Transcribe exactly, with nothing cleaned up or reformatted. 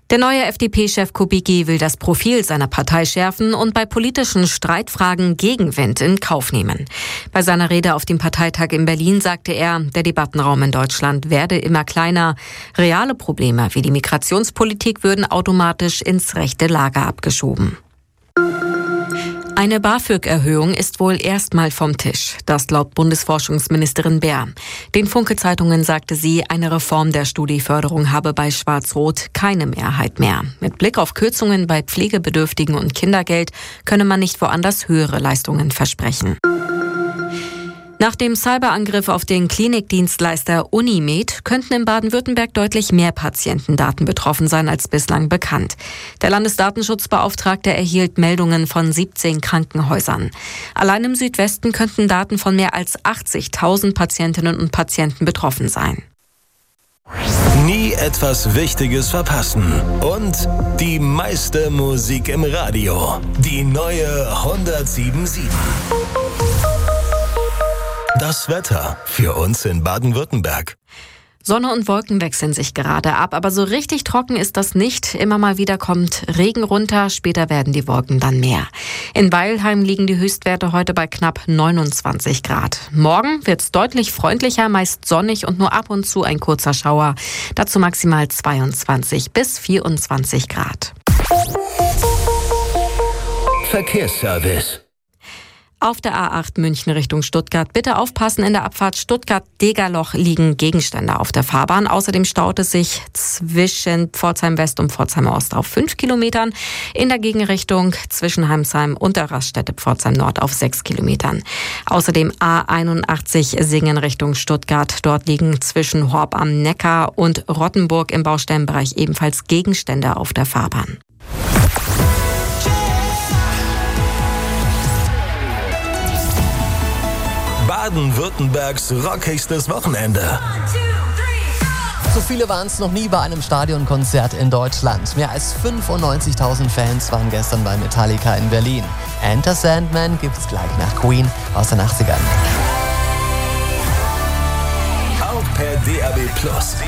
Der neue F D P-Chef Kubicki will das Profil seiner Partei schärfen und bei politischen Streitfragen Gegenwind in Kauf nehmen. Bei seiner Rede auf dem Parteitag in Berlin sagte er, der Debattenraum in Deutschland werde immer kleiner. Reale Probleme wie die Migrationspolitik würden automatisch ins rechte Lager abgeschoben. Eine BAföG-Erhöhung ist wohl erstmal vom Tisch. Das glaubt Bundesforschungsministerin Baer. Den Funke-Zeitungen sagte sie, eine Reform der Studieförderung habe bei Schwarz-Rot keine Mehrheit mehr. Mit Blick auf Kürzungen bei Pflegebedürftigen und Kindergeld könne man nicht woanders höhere Leistungen versprechen. Nach dem Cyberangriff auf den Klinikdienstleister Unimed könnten in Baden-Württemberg deutlich mehr Patientendaten betroffen sein als bislang bekannt. Der Landesdatenschutzbeauftragte erhielt Meldungen von siebzehn Krankenhäusern. Allein im Südwesten könnten Daten von mehr als achtzigtausend Patientinnen und Patienten betroffen sein. Nie etwas Wichtiges verpassen. Und die meiste Musik im Radio. Die neue hundertsieben Komma sieben. Das Wetter für uns in Baden-Württemberg. Sonne und Wolken wechseln sich gerade ab, aber so richtig trocken ist das nicht. Immer mal wieder kommt Regen runter, später werden die Wolken dann mehr. In Weilheim liegen die Höchstwerte heute bei knapp neunundzwanzig Grad. Morgen wird es deutlich freundlicher, meist sonnig und nur ab und zu ein kurzer Schauer. Dazu maximal zweiundzwanzig bis vierundzwanzig Grad. Verkehrsservice. Auf der A acht München Richtung Stuttgart. Bitte aufpassen, in der Abfahrt Stuttgart-Degerloch liegen Gegenstände auf der Fahrbahn. Außerdem staut es sich zwischen Pforzheim West und Pforzheim Ost auf fünf Kilometern. In der Gegenrichtung zwischen Heimsheim und der Raststätte Pforzheim Nord auf sechs Kilometern. Außerdem A einundachtzig Singen Richtung Stuttgart. Dort liegen zwischen Horb am Neckar und Rottenburg im Baustellenbereich ebenfalls Gegenstände auf der Fahrbahn. Baden-Württembergs rockigstes Wochenende. So viele waren es noch nie bei einem Stadionkonzert in Deutschland. Mehr als fünfundneunzigtausend Fans waren gestern bei Metallica in Berlin. Enter Sandman gibt's gleich nach Queen aus den achtzigern. Auch per D A B Plus.